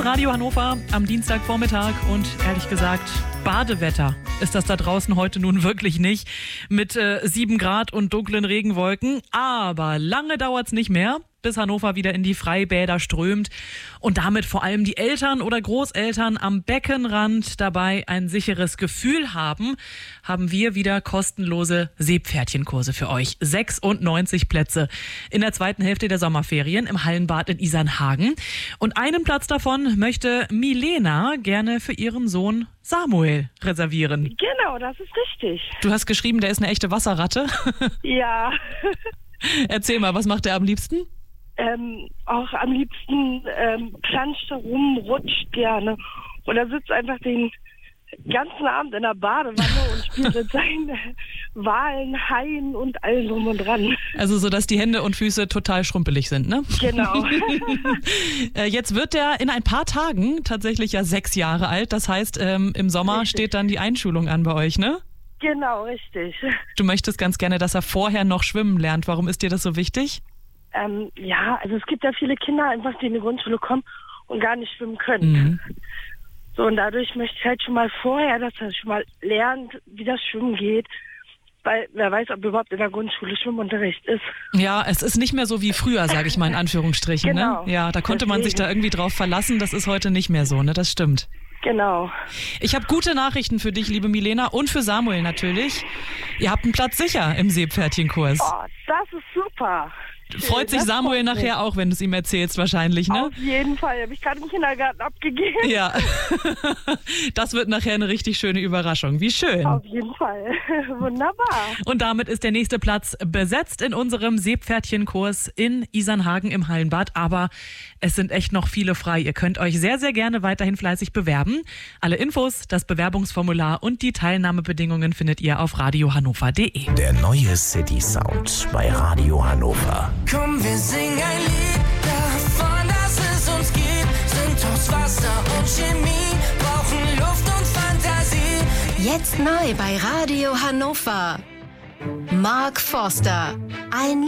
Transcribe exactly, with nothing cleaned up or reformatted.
Radio Hannover am Dienstagvormittag und ehrlich gesagt, Badewetter ist das da draußen heute nun wirklich nicht. Mit äh, sieben Grad und dunklen Regenwolken. Aber lange dauert's nicht mehr, bis Hannover wieder in die Freibäder strömt und damit vor allem die Eltern oder Großeltern am Beckenrand dabei ein sicheres Gefühl haben, haben wir wieder kostenlose Seepferdchenkurse für euch. sechsundneunzig Plätze in der zweiten Hälfte der Sommerferien im Hallenbad in Isernhagen. Und einen Platz davon möchte Milena gerne für ihren Sohn Samuel reservieren. Genau, das ist richtig. Du hast geschrieben, der ist eine echte Wasserratte. Ja. Erzähl mal, was macht er am liebsten? Ähm, auch am liebsten ähm, planscht er rum, rutscht gerne. Und er sitzt einfach den ganzen Abend in der Badewanne und spielt mit seinen Walen, Haien und allem drum und dran. Also so, dass die Hände und Füße total schrumpelig sind, ne? Genau. Jetzt wird er in ein paar Tagen tatsächlich ja sechs Jahre alt. Das heißt, ähm, im Sommer Richtig. steht dann die Einschulung an bei euch, ne? Genau, richtig. Du möchtest ganz gerne, dass er vorher noch schwimmen lernt. Warum ist dir das so wichtig? Ähm, ja, also es gibt ja viele Kinder einfach, die in die Grundschule kommen und gar nicht schwimmen können. Mhm. So, und dadurch möchte ich halt schon mal vorher, dass er schon mal lernt, wie das Schwimmen geht. Weil wer weiß, ob überhaupt in der Grundschule Schwimmunterricht ist. Ja, es ist nicht mehr so wie früher, sage ich mal in Anführungsstrichen. Genau. Ne? Ja, da konnte man sich Deswegen. da irgendwie drauf verlassen. Das ist heute nicht mehr so, ne? Das stimmt. Genau. Ich habe gute Nachrichten für dich, liebe Milena, und für Samuel natürlich. Ihr habt einen Platz sicher im Seepferdchenkurs. Oh, das ist super. Freut sich Das Samuel freut mich. nachher auch, wenn du es ihm erzählst wahrscheinlich, ne? Auf jeden Fall. Habe ich gerade im Kindergarten abgegeben. Ja, das wird nachher eine richtig schöne Überraschung. Wie schön. Auf jeden Fall. Wunderbar. Und damit ist der nächste Platz besetzt in unserem Seepferdchenkurs in Isernhagen im Hallenbad. Aber es sind echt noch viele frei. Ihr könnt euch sehr, sehr gerne weiterhin fleißig bewerben. Alle Infos, das Bewerbungsformular und die Teilnahmebedingungen findet ihr auf radiohannover punkt de. Der neue City Sound bei Radio Hannover. Komm, wir singen ein Lied davon, dass es uns gibt. Sind aus Wasser und Chemie, brauchen Luft und Fantasie. Jetzt neu bei Radio Hannover. Mark Forster. Ein